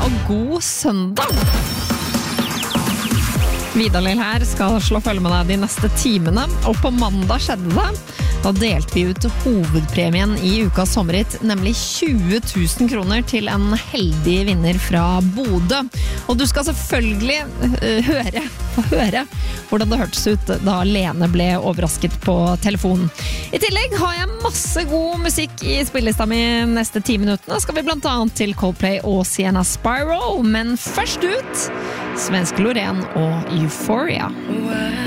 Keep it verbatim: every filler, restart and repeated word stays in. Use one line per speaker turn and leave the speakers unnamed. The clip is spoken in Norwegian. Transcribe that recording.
og god søndag! Vidar-Lill her skal slå følge med deg de neste timene, og på mandag skjedde det. Da delte vi ut hovedpremien i ukas sommerhit, nemlig tjue tusen kroner til en heldig vinner fra Bodø. Og du skal selvfølgelig uh, høre, høre hvordan det hørtes ut da Lene ble overrasket på telefonen. I tillegg har jeg masse god musikk i spillelista mi neste ti minuttene. Skal vi blant annet til Coldplay og Sienna Spyro, men først ut, svensk Loreen og Euphoria.